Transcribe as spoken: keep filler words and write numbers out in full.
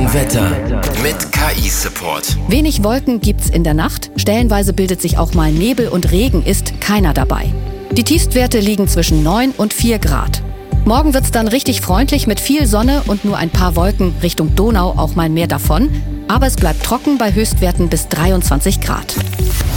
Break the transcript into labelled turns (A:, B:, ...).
A: Wetter mit K I-Support.
B: Wenig Wolken gibt's in der Nacht. Stellenweise bildet sich auch mal Nebel und Regen, ist keiner dabei. Die Tiefstwerte liegen zwischen neun und vier Grad. Morgen wird's dann richtig freundlich mit viel Sonne und nur ein paar Wolken, Richtung Donau auch mal mehr davon. Aber es bleibt trocken bei Höchstwerten bis dreiundzwanzig Grad.